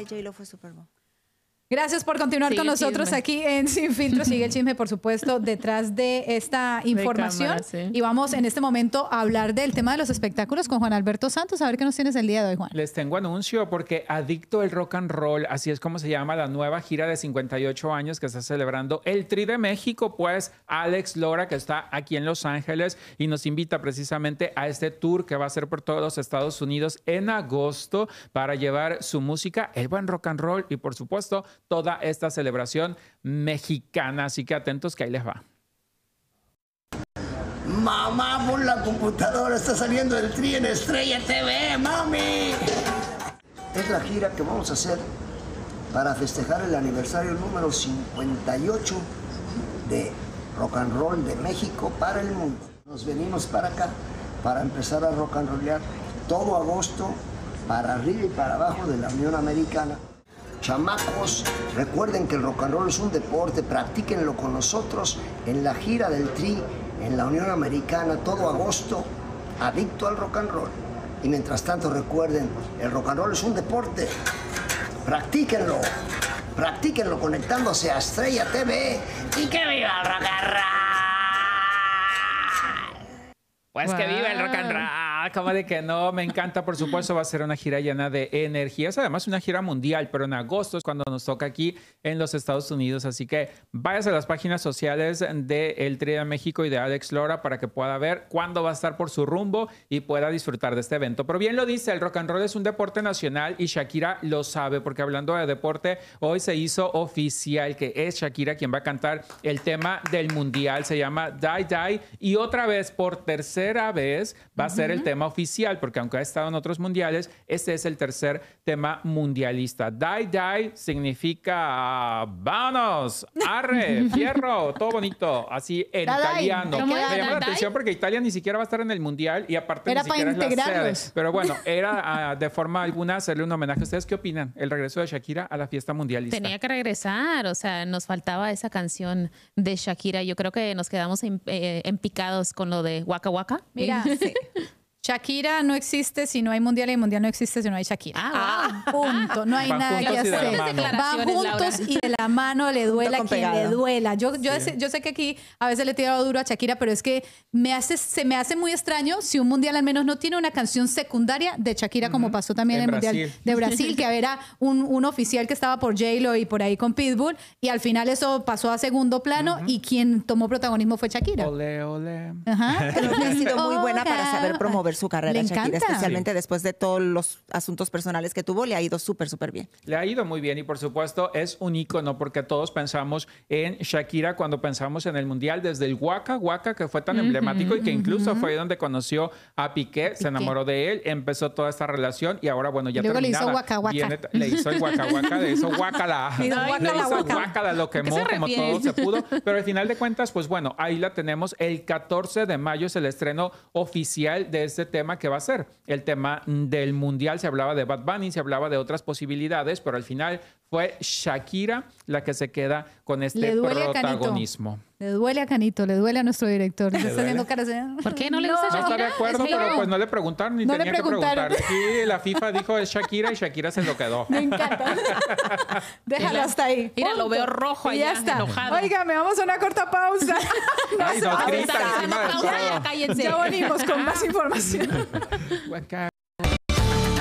de J-Lo fue Super Bowl. Gracias por continuar con nosotros aquí en Sin Filtro. Sigue el chisme, por supuesto, detrás de esta información. Cámara, sí. Y vamos en este momento a hablar del tema de los espectáculos con Juan Alberto Santos. A ver qué nos tienes el día de hoy, Juan. Les tengo anuncio porque Adicto al Rock and Roll, así es como se llama la nueva gira de 58 años que está celebrando el Tri de México, pues Alex Lora, que está aquí en Los Ángeles y nos invita precisamente a este tour que va a ser por todos los Estados Unidos en agosto para llevar su música, el buen rock and roll y por supuesto toda esta celebración mexicana. Así que atentos que ahí les va. Mamá, por la computadora está saliendo el Tri en Estrella TV, mami. Es la gira que vamos a hacer para festejar el aniversario número 58 de Rock and Roll de México para el mundo. Nos venimos para acá para empezar a rock and rollear todo agosto para arriba y para abajo de la Unión Americana. Chamacos, recuerden que el rock and roll es un deporte, practíquenlo con nosotros en la gira del Tri en la Unión Americana todo agosto, Adicto al Rock and Roll. Y mientras tanto recuerden, el rock and roll es un deporte, practíquenlo conectándose a Estrella TV y que viva el rock and roll. Pues que viva el rock and roll, como de que no, me encanta, por supuesto, va a ser una gira llena de energías, además una gira mundial, pero en agosto es cuando nos toca aquí en los Estados Unidos, así que váyase a las páginas sociales de El Tri de México y de Alex Lora para que pueda ver cuándo va a estar por su rumbo y pueda disfrutar de este evento. Pero bien lo dice, el rock and roll es un deporte nacional y Shakira lo sabe, porque hablando de deporte, hoy se hizo oficial que es Shakira quien va a cantar el tema del mundial, se llama Die Die, y otra vez, por tercera vez, va a ser el tema oficial, porque aunque ha estado en otros mundiales, este es el tercer tema mundialista. Die Die significa vámonos, arre, fierro, todo bonito, así en italiano. Me llama la atención porque Italia ni siquiera va a estar en el mundial y aparte era ni siquiera es la integrarlos. sede. Pero bueno, era de forma alguna hacerle un homenaje. ¿Ustedes qué opinan? El regreso de Shakira a la fiesta mundialista. Tenía que regresar, o sea, nos faltaba esa canción de Shakira. Yo creo que nos quedamos empicados con lo de Waka Waka. Mira, sí. Shakira no existe si no hay mundial y mundial no existe si no hay Shakira. Punto. No hay Van nada que juntos y de la hacer. mano. Van juntos y de la mano, le duela con quien le pegado. duela. Yo sé que aquí a veces le he tirado duro a Shakira, pero es que se me hace muy extraño si un mundial al menos no tiene una canción secundaria de Shakira, como pasó también en el mundial de Brasil, que era un oficial que estaba por J-Lo y por ahí con Pitbull, y al final eso pasó a segundo plano y quien tomó protagonismo fue Shakira. Ole, ole. Ajá. Creo que ha sido muy buena para saber promover su Le carrera, encanta. Shakira, especialmente después de todos los asuntos personales que tuvo, le ha ido súper bien. Le ha ido muy bien y por supuesto es un ícono porque todos pensamos en Shakira cuando pensamos en el mundial desde el Waka Waka que fue tan emblemático y que incluso fue ahí donde conoció a Piqué, se enamoró de él, empezó toda esta relación y ahora bueno ya Luego terminada. le hizo Waka Waka. Le hizo el Waka Waka, le hizo Guacala. Le hizo Le guácala, hizo guácala. Guacala, lo quemó como todo se pudo, pero al final de cuentas pues bueno, ahí la tenemos. El 14 de mayo es el estreno oficial de este tema que va a ser el tema del mundial. Se hablaba de Bad Bunny, se hablaba de otras posibilidades, pero al final fue Shakira la que se queda con este protagonismo. Le duele a Canito, le duele a nuestro director. Le está duele? haciendo caras de... ¿Por qué no le gusta No Shakira? está de acuerdo, Es que pero pues no le preguntaron ni No le tenía que preguntaron. preguntar. Sí, la FIFA dijo es Shakira y Shakira se lo quedó. Me encanta. Déjalo hasta ahí. Mira, lo Punto. veo rojo Y ya allá, está. enojado. Óigame, vamos a una corta pausa. Ay, nos grita Está encima de pausa, todo. ya cállense. Ya venimos con más información. Guaca.